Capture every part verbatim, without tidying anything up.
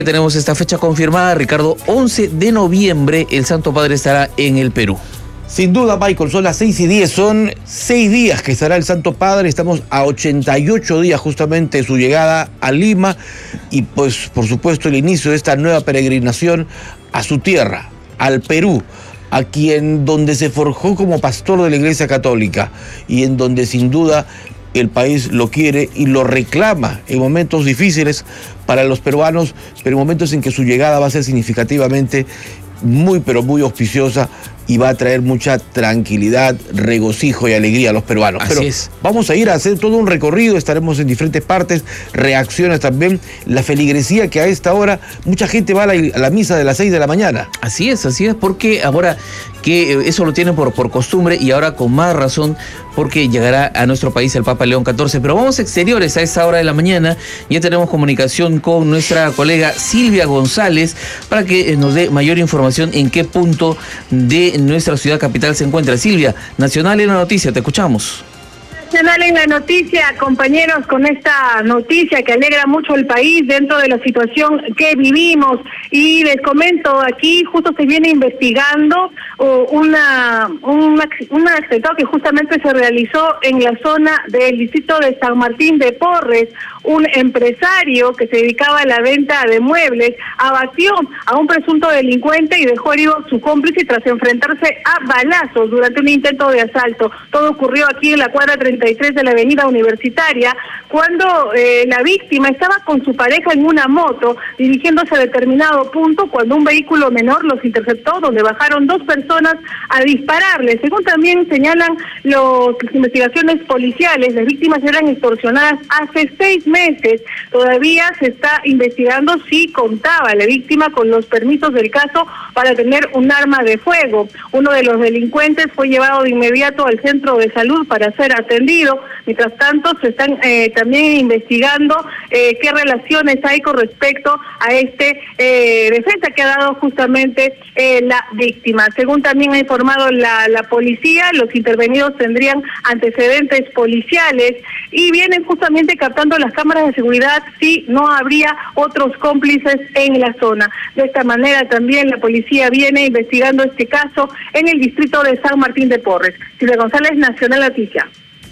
Tenemos esta fecha confirmada, Ricardo, once de noviembre, el Santo Padre estará en el Perú. Sin duda, Michael, son las seis y diez, son seis días que estará el Santo Padre, estamos a ochenta y ocho días justamente de su llegada a Lima y pues por supuesto el inicio de esta nueva peregrinación a su tierra, al Perú, a quien donde se forjó como pastor de la Iglesia Católica y en donde sin duda el país lo quiere y lo reclama en momentos difíciles para los peruanos, pero en momentos en que su llegada va a ser significativamente muy pero muy auspiciosa y va a traer mucha tranquilidad, regocijo y alegría a los peruanos. Así Pero es. Vamos a ir a hacer todo un recorrido, estaremos en diferentes partes, reacciones también, la feligresía que a esta hora mucha gente va a la, a la misa de las seis de la mañana. Así es, así es, porque ahora que eso lo tienen por, por costumbre y ahora con más razón porque llegará a nuestro país el Papa León catorce. Pero vamos a exteriores a esa hora de la mañana. Ya tenemos comunicación con nuestra colega Silvia González para que nos dé mayor información en qué punto de nuestra ciudad capital se encuentra. Silvia, Nacional en la noticia, te escuchamos. Nacional en la noticia, compañeros, con esta noticia que alegra mucho el país dentro de la situación que vivimos. Y les comento, aquí justo se viene investigando uh, una, un, un atentado que justamente se realizó en la zona del distrito de San Martín de Porres. Un empresario que se dedicaba a la venta de muebles abatió a un presunto delincuente y dejó herido a su cómplice tras enfrentarse a balazos durante un intento de asalto. Todo ocurrió aquí en la cuadra treinta y tres de la avenida Universitaria, cuando eh, la víctima estaba con su pareja en una moto dirigiéndose a determinado punto, cuando un vehículo menor los interceptó, donde bajaron dos personas a dispararle. Según también señalan los, las investigaciones policiales, las víctimas eran extorsionadas hace seis meses. Todavía se está investigando si contaba la víctima con los permisos del caso para tener un arma de fuego. Uno de los delincuentes fue llevado de inmediato al centro de salud para ser atendido. Mientras tanto, se están eh, también investigando eh, qué relaciones hay con respecto a este eh, defensa que ha dado justamente eh, la víctima. Según también ha informado la, la policía, los intervenidos tendrían antecedentes policiales y vienen justamente captando las cámaras de seguridad si no habría otros cómplices en la zona. De esta manera también la policía viene investigando este caso en el distrito de San Martín de Porres. Silvia González, Nacional Noticia.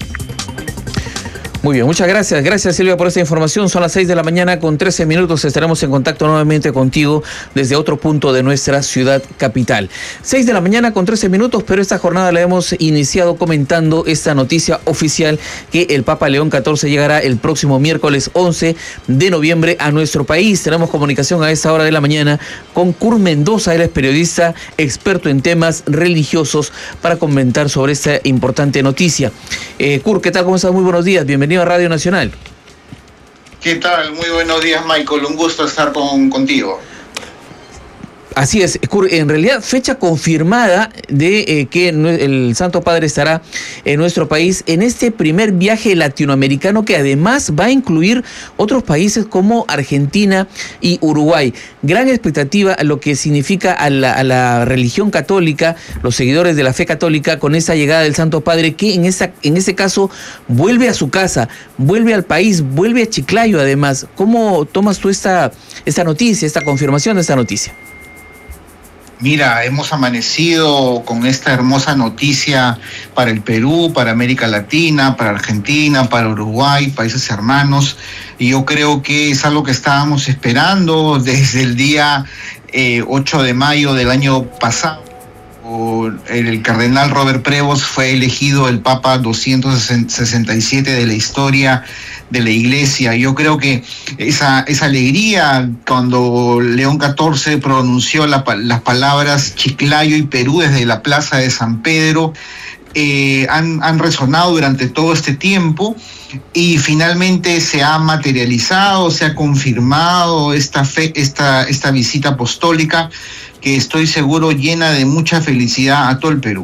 Muy bien, muchas gracias. Gracias, Silvia, por esta información. Son las seis de la mañana con trece minutos. Estaremos en contacto nuevamente contigo desde otro punto de nuestra ciudad capital. seis de la mañana con trece minutos, pero esta jornada la hemos iniciado comentando esta noticia oficial que el Papa León catorce llegará el próximo miércoles once de noviembre a nuestro país. Tenemos comunicación a esta hora de la mañana con Cur Mendoza. Él es periodista experto en temas religiosos para comentar sobre esta importante noticia. Eh, Cur, ¿qué tal? ¿Cómo estás? Muy buenos días. Bienvenido a Radio Nacional. ¿Qué tal? Muy buenos días, Michael. Un gusto estar con, contigo. Así es, en realidad fecha confirmada de eh, que el Santo Padre estará en nuestro país en este primer viaje latinoamericano que además va a incluir otros países como Argentina y Uruguay. Gran expectativa a lo que significa a la, a la religión católica, los seguidores de la fe católica con esa llegada del Santo Padre que en, esa, en ese caso vuelve a su casa, vuelve al país, vuelve a Chiclayo además. ¿Cómo tomas tú esta, esta noticia, esta confirmación de esta noticia? Mira, hemos amanecido con esta hermosa noticia para el Perú, para América Latina, para Argentina, para Uruguay, países hermanos. Y yo creo que es algo que estábamos esperando desde el día eh, ocho de mayo del año pasado. El cardenal Robert Prevost fue elegido el Papa doscientos sesenta y siete de la historia de la Iglesia. Yo creo que esa, esa alegría cuando León catorce pronunció la, las palabras Chiclayo y Perú desde la Plaza de San Pedro eh, han, han resonado durante todo este tiempo y finalmente se ha materializado, se ha confirmado esta, fe, esta, esta visita apostólica que estoy seguro llena de mucha felicidad a todo el Perú.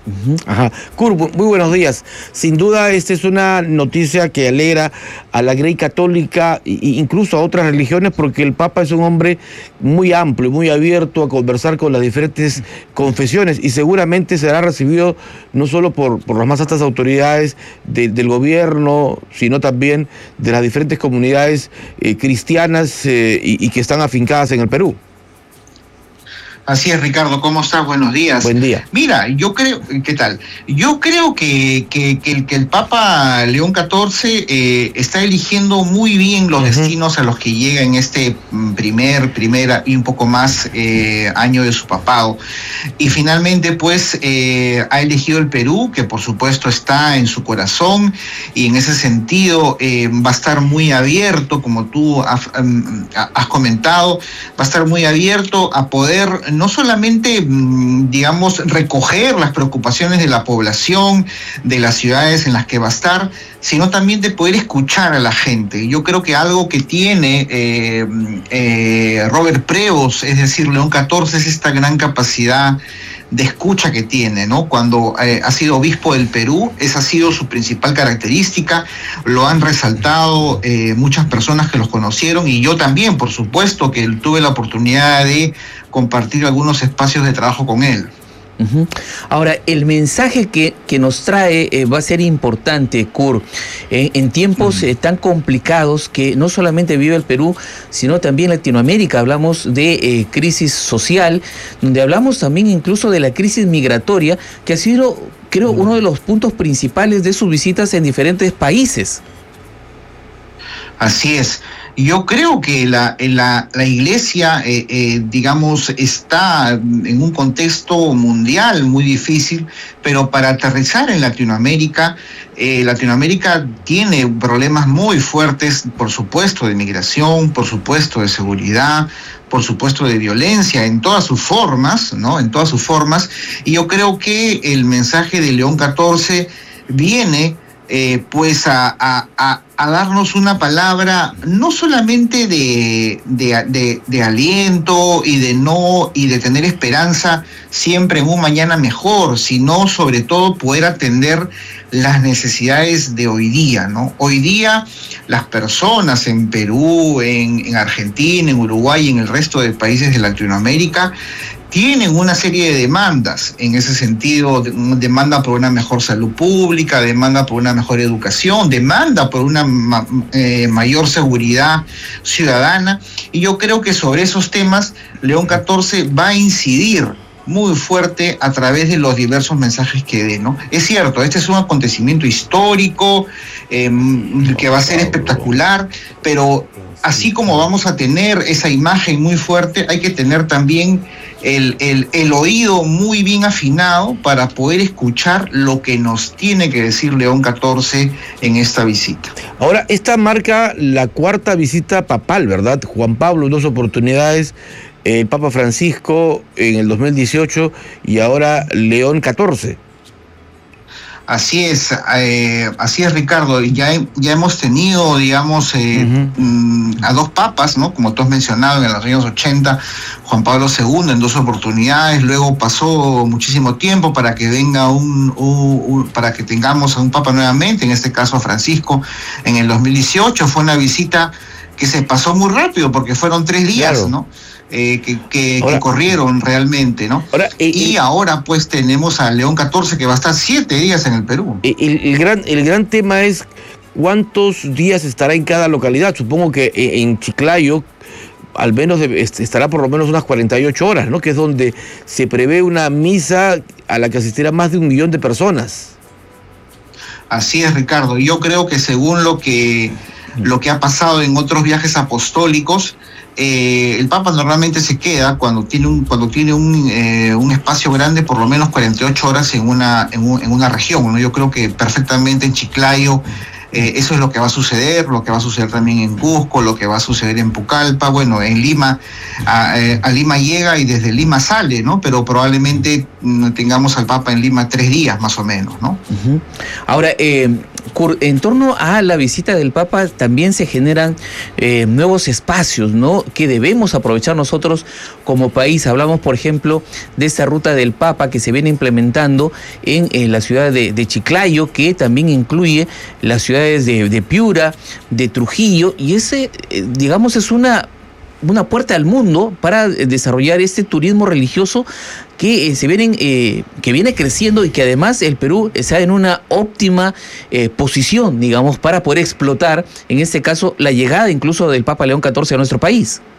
Ajá. Kurt, muy buenos días. Sin duda, esta es una noticia que alegra a la Grey Católica e incluso a otras religiones, porque el Papa es un hombre muy amplio, muy abierto a conversar con las diferentes confesiones y seguramente será recibido no solo por, por las más altas autoridades de, del gobierno, sino también de las diferentes comunidades eh, cristianas eh, y, y que están afincadas en el Perú. Así es, Ricardo, ¿cómo estás? Buenos días. Buen día. Mira, yo creo, ¿qué tal? Yo creo que, que, que, el, que el Papa León catorce eh, está eligiendo muy bien los uh-huh. destinos a los que llega en este primer, primera y un poco más eh, año de su papado. Y finalmente, pues, eh, ha elegido el Perú, que por supuesto está en su corazón, y en ese sentido eh, va a estar muy abierto, como tú has, um, has comentado, va a estar muy abierto a poder no solamente, digamos, recoger las preocupaciones de la población, de las ciudades en las que va a estar, sino también de poder escuchar a la gente. Yo creo que algo que tiene eh, eh, Robert Prevost, es decir, León catorce, es esta gran capacidad de escucha que tiene, ¿no? Cuando eh, ha sido obispo del Perú, esa ha sido su principal característica, lo han resaltado eh, muchas personas que los conocieron, y yo también, por supuesto, que tuve la oportunidad de compartir algunos espacios de trabajo con él. Uh-huh. Ahora, el mensaje que, que nos trae eh, va a ser importante, Kurt, eh, en tiempos uh-huh. eh, tan complicados que no solamente vive el Perú, sino también Latinoamérica. Hablamos de eh, crisis social, donde hablamos también incluso de la crisis migratoria, que ha sido, creo, uh-huh. uno de los puntos principales de sus visitas en diferentes países. Así es. Yo creo que la, la, la iglesia, eh, eh, digamos, está en un contexto mundial muy difícil, pero para aterrizar en Latinoamérica, eh, Latinoamérica tiene problemas muy fuertes, por supuesto, de migración, por supuesto, de seguridad, por supuesto, de violencia, en todas sus formas, ¿no? En todas sus formas. Y yo creo que el mensaje de León catorce viene Eh, pues a, a, a, a darnos una palabra no solamente de, de, de, de aliento y de no y de tener esperanza siempre en un mañana mejor, sino sobre todo poder atender las necesidades de hoy día, ¿no? Hoy día las personas en Perú, en, en Argentina, en Uruguay y en el resto de países de Latinoamérica tienen una serie de demandas en ese sentido, demanda por una mejor salud pública, demanda por una mejor educación, demanda por una ma- eh, mayor seguridad ciudadana, y yo creo que sobre esos temas León catorce va a incidir muy fuerte a través de los diversos mensajes que dé, ¿no? Es cierto, este es un acontecimiento histórico eh, que va a ser espectacular, pero así como vamos a tener esa imagen muy fuerte, hay que tener también el, el, el oído muy bien afinado para poder escuchar lo que nos tiene que decir León catorce en esta visita. Ahora, esta marca la cuarta visita papal, ¿verdad? Juan Pablo en dos oportunidades, el Papa Francisco en el dos mil dieciocho y ahora León catorce. Así es, eh, así es, Ricardo. Ya, ya hemos tenido, digamos, eh, uh-huh. a dos papas, ¿no? Como tú has mencionado, en los años ochenta, Juan Pablo segundo en dos oportunidades. Luego pasó muchísimo tiempo para que venga un, un, un, para que tengamos a un papa nuevamente, en este caso a Francisco, en el dos mil dieciocho. Fue una visita que se pasó muy rápido porque fueron tres días, claro. ¿no? Eh, que, que, ahora, que corrieron realmente, ¿no? Ahora, eh, y eh, ahora pues tenemos a León catorce que va a estar siete días en el Perú. El, el, gran, el gran tema es cuántos días estará en cada localidad. Supongo que en Chiclayo al menos debe, estará por lo menos unas cuarenta y ocho horas, ¿no? Que es donde se prevé una misa a la que asistirá más de un millón de personas. Así es, Ricardo. Yo creo que según lo que, lo que ha pasado en otros viajes apostólicos, Eh, el Papa normalmente se queda cuando tiene un cuando tiene un, eh, un espacio grande por lo menos cuarenta y ocho horas en una en, un, en una región, ¿no? Yo creo que perfectamente en Chiclayo Eh, eso es lo que va a suceder, lo que va a suceder también en Cusco, lo que va a suceder en Pucallpa. Bueno, en Lima, a, eh, a Lima llega y desde Lima sale, ¿no? Pero probablemente mm, tengamos al Papa en Lima tres días más o menos, ¿no? Uh-huh. Ahora, eh, en torno a la visita del Papa también se generan eh, nuevos espacios, ¿no?, que debemos aprovechar nosotros como país. Hablamos, por ejemplo, de esta ruta del Papa que se viene implementando en, en la ciudad de, de Chiclayo, que también incluye las ciudades de, de Piura, de Trujillo, y ese, eh, digamos, es una... una puerta al mundo para desarrollar este turismo religioso que eh, se vienen eh, que viene creciendo y que además el Perú está en una óptima eh, posición, digamos, para poder explotar, en este caso, la llegada incluso del Papa León catorce a nuestro país.